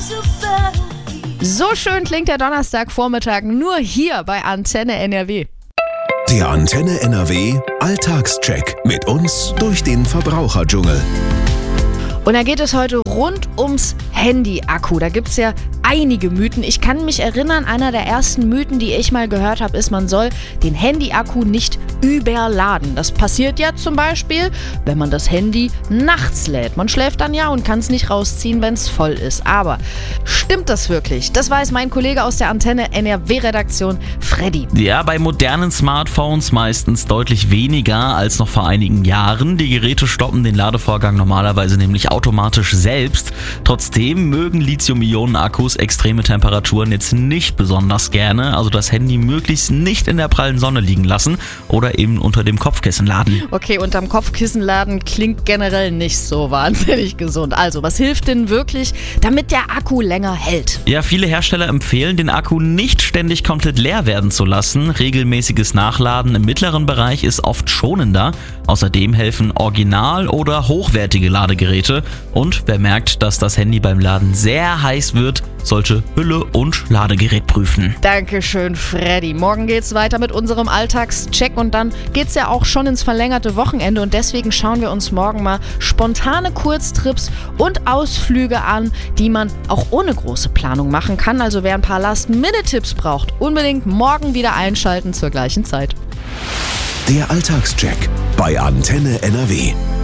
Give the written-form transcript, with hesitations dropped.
So schön klingt der Donnerstagvormittag nur hier bei Antenne NRW. Der Antenne NRW Alltagscheck mit uns durch den Verbraucherdschungel. Und da geht es heute rund ums Handy-Akku. Da gibt es ja einige Mythen. Ich kann mich erinnern, einer der ersten Mythen, die ich mal gehört habe, ist, man soll den Handy-Akku nicht überladen. Das passiert ja zum Beispiel, wenn man das Handy nachts lädt. Man schläft dann ja und kann es nicht rausziehen, wenn es voll ist. Aber stimmt das wirklich? Das weiß mein Kollege aus der Antenne NRW-Redaktion, Freddy. Ja, bei modernen Smartphones meistens deutlich weniger als noch vor einigen Jahren. Die Geräte stoppen den Ladevorgang normalerweise nämlich automatisch selbst. Trotzdem mögen Lithium-Ionen-Akkus extreme Temperaturen jetzt nicht besonders gerne. Also das Handy möglichst nicht in der prallen Sonne liegen lassen oder eben unter dem Kopfkissen laden. Okay, unterm Kopfkissen laden klingt generell nicht so wahnsinnig gesund. Also, was hilft denn wirklich, damit der Akku länger hält? Ja, viele Hersteller empfehlen, den Akku nicht ständig komplett leer werden zu lassen. Regelmäßiges Nachladen im mittleren Bereich ist oft schonender. Außerdem helfen original- oder hochwertige Ladegeräte. Und wer merkt, dass das Handy beim Laden sehr heiß wird, sollte Hülle und Ladegerät prüfen. Dankeschön, Freddy. Morgen geht's weiter mit unserem Alltagscheck und dann geht's ja auch schon ins verlängerte Wochenende und deswegen schauen wir uns morgen mal spontane Kurztrips und Ausflüge an, die man auch ohne große Planung machen kann. Also wer ein paar Last-Minute-Tipps braucht, unbedingt morgen wieder einschalten zur gleichen Zeit. Der Alltagscheck bei Antenne NRW.